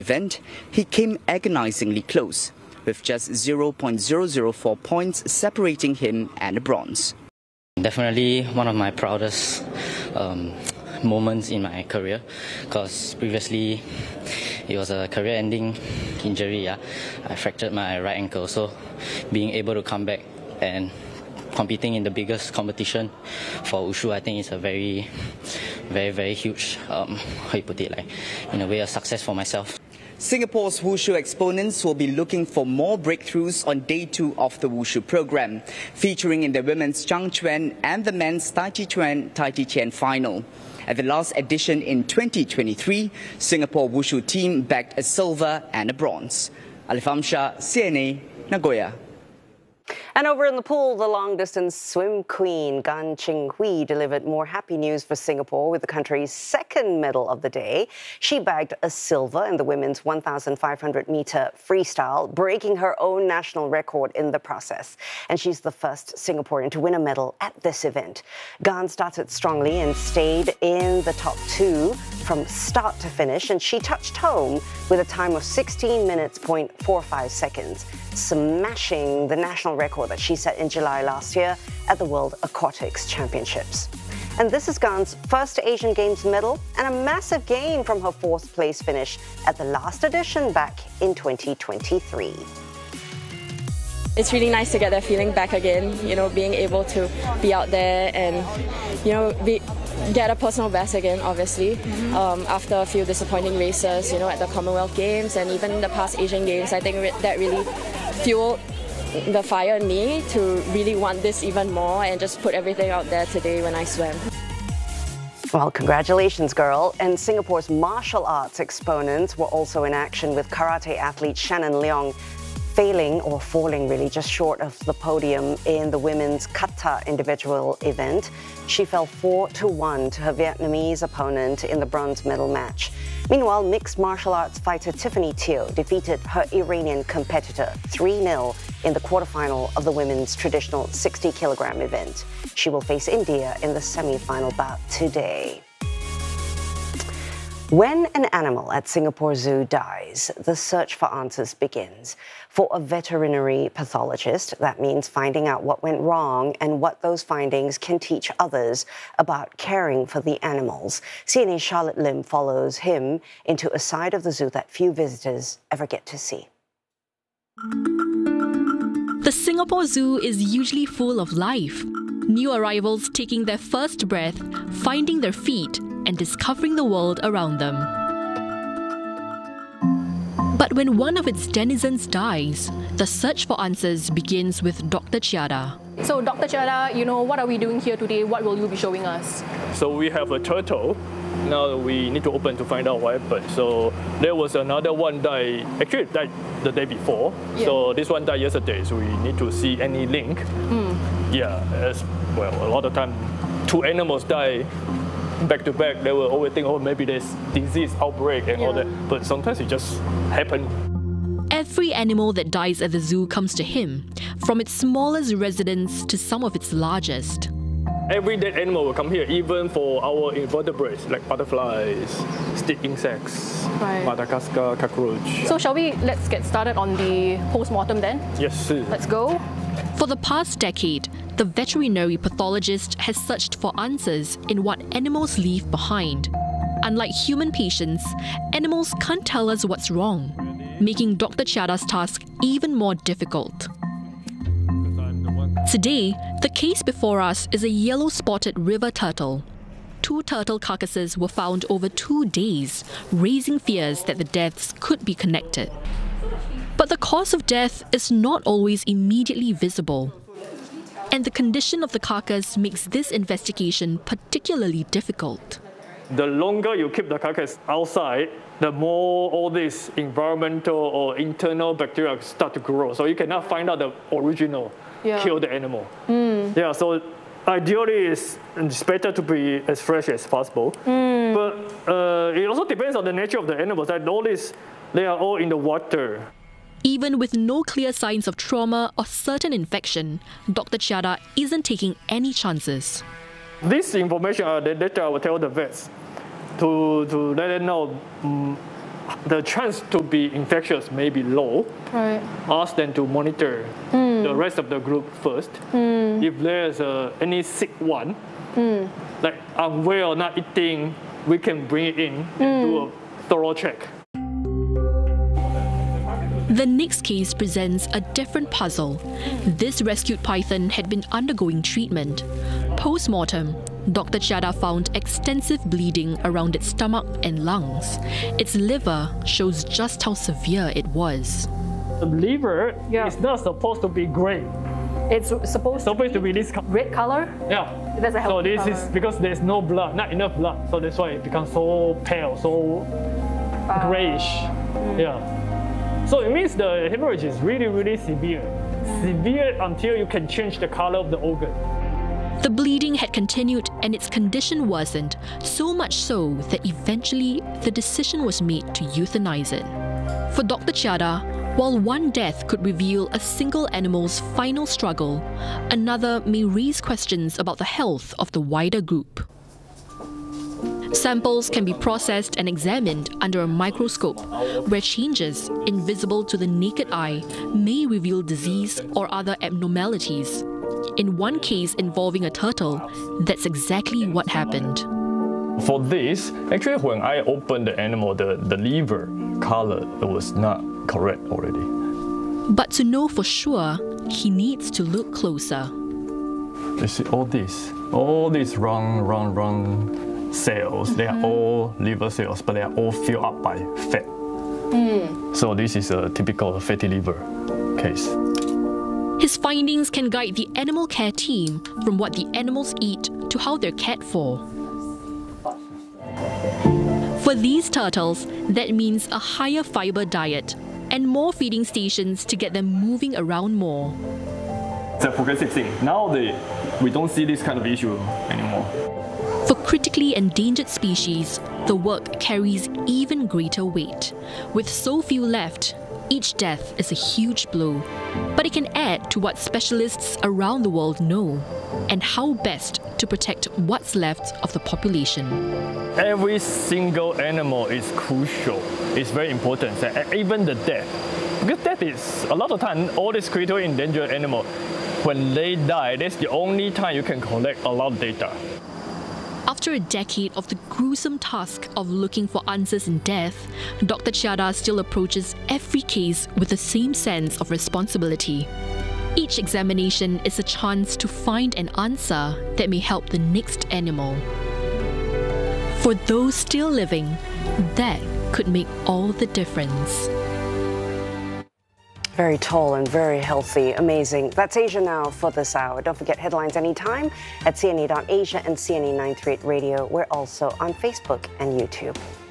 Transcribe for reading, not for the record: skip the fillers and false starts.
Event, he came agonizingly close, with just 0.004 points separating him and the bronze. Definitely one of my proudest moments in my career, because previously it was a career-ending injury. I fractured my right ankle, so being able to come back and competing in the biggest competition for Wushu, I think is a very, very huge, how you put it, like in a way, a success for myself. Singapore's Wushu exponents will be looking for more breakthroughs on day 2 of the Wushu program, featuring in the women's Zhang Quan and the men's Tai Chi Chuan Tai Chi Tien final. At the last edition in 2023, Singapore Wushu team bagged a silver and a bronze. Alif Amshah, CNA, Nagoya. And over in the pool, the long-distance swim queen Gan Ching-Hui delivered more happy news for Singapore with the country's second medal of the day. She bagged a silver in the women's 1,500-metre freestyle, breaking her own national record in the process. And she's the first Singaporean to win a medal at this event. Gan started strongly and stayed in the top 2 from start to finish, and she touched home with a time of 16 minutes, 0.45 seconds, smashing the national record that she set in July last year at the World Aquatics Championships. And this is Gan's first Asian Games medal and a massive gain from her 4th place finish at the last edition back in 2023. It's really nice to get that feeling back again, being able to be out there and, get a personal best again, obviously, after a few disappointing races, at the Commonwealth Games and even the past Asian Games. I think that really fueled the fire in me to really want this even more and just put everything out there today when I swam. Well, congratulations, girl. And Singapore's martial arts exponents were also in action, with karate athlete Shannon Leong falling really just short of the podium in the women's kata individual event. She fell 4-1 to her Vietnamese opponent in the bronze medal match. Meanwhile, mixed martial arts fighter Tiffany Teo defeated her Iranian competitor 3-0 in the quarterfinal of the women's traditional 60-kilogram event. She will face India in the semi-final bout today. When an animal at Singapore Zoo dies, the search for answers begins. For a veterinary pathologist, that means finding out what went wrong and what those findings can teach others about caring for the animals. CNA's Charlotte Lim follows him into a side of the zoo that few visitors ever get to see. The Singapore Zoo is usually full of life. New arrivals taking their first breath, finding their feet, and discovering the world around them. But when one of its denizens dies, the search for answers begins with Dr. Chiara. So Dr. Chiara, what are we doing here today? What will you be showing us? So we have a turtle. Now we need to open to find out what happened. So there was another one died, actually it died the day before. Yeah. So this one died yesterday, so we need to see any link. Yeah, as well, a lot of time 2 animals die back to back. They will always think, maybe there's disease outbreak and all that. But sometimes it just happens. Every animal that dies at the zoo comes to him, from its smallest residents to some of its largest. Every dead animal will come here, even for our invertebrates, like butterflies, stick insects, Madagascar cockroach. So let's get started on the post-mortem then? Yes. Let's go. For the past decade, the veterinary pathologist has searched for answers in what animals leave behind. Unlike human patients, animals can't tell us what's wrong, making Dr. Chiara's task even more difficult. Today, the case before us is a yellow-spotted river turtle. 2 turtle carcasses were found over 2 days, raising fears that the deaths could be connected. But the cause of death is not always immediately visible. And the condition of the carcass makes this investigation particularly difficult. The longer you keep the carcass outside, the more all these environmental or internal bacteria start to grow. So you cannot find out the original kill the animal. Yeah, so ideally it's better to be as fresh as possible. But it also depends on the nature of the animals. I notice they are all in the water. Even with no clear signs of trauma or certain infection, Dr. Chiara isn't taking any chances. This information, the data I will tell the vets to let them know the chance to be infectious may be low, Right. ask them to monitor the rest of the group first. If there's any sick one, like unwell, not eating, we can bring it in and do a thorough check. The next case presents a different puzzle. This rescued python had been undergoing treatment. Post-mortem, Dr. Chiada found extensive bleeding around its stomach and lungs. Its liver shows just how severe it was. The liver is not supposed to be gray. It's supposed to be this color. red color. Yeah. That's a So healthy this is color. because there's no blood, not enough blood. So that's why it becomes so pale, so grayish. Yeah. So it means the hemorrhage is really, really severe. Severe until you can change the color of the organ. The bleeding had continued and its condition worsened, so much so that eventually the decision was made to euthanize it. For Dr. Chiada, while one death could reveal a single animal's final struggle, another may raise questions about the health of the wider group. Samples can be processed and examined under a microscope, where changes invisible to the naked eye may reveal disease or other abnormalities. In one case involving a turtle, that's exactly what happened. For this, actually when I opened the animal, the liver color was not correct already. But to know for sure, he needs to look closer. You see all these round cells, they are all liver cells, but they are all filled up by fat. So this is a typical fatty liver case. His findings can guide the animal care team from what the animals eat to how they're cared for. For these turtles, that means a higher fiber diet and more feeding stations to get them moving around more. It's a progressive thing. Now we don't see this kind of issue anymore. For critically endangered species, the work carries even greater weight. With so few left, each death is a huge blow. But it can add to what specialists around the world know and how best to protect what's left of the population. Every single animal is crucial. It's very important, even the death. Because death is, a lot of time, all these critically endangered animals, when they die, that's the only time you can collect a lot of data. After a decade of the gruesome task of looking for answers in death, Dr. Chiada still approaches every case with the same sense of responsibility. Each examination is a chance to find an answer that may help the next animal. For those still living, that could make all the difference. Very tall and very healthy. Amazing. That's Asia Now for this hour. Don't forget headlines anytime at CNA.Asia and CNA 938 Radio. We're also on Facebook and YouTube.